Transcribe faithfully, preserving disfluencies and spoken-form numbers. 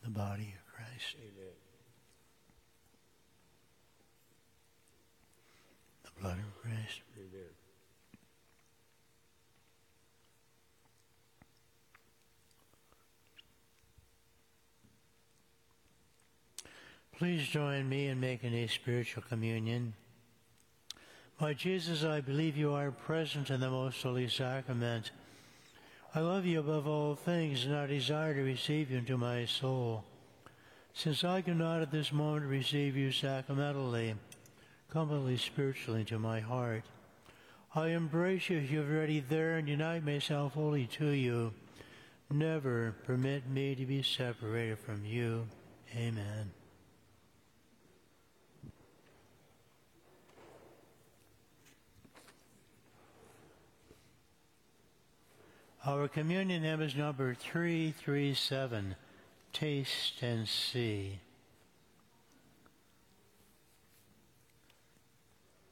the body of Christ. Amen. The blood of Christ. Amen. Please join me in making a spiritual communion. My Jesus, I believe you are present in the most holy sacrament. I love you above all things, and I desire to receive you into my soul. Since I cannot at this moment receive you sacramentally, come at least spiritually into my heart. I embrace you as you have already there and unite myself wholly to you. Never permit me to be separated from you. Amen. Our communion hymn is number three three seven, Taste and See.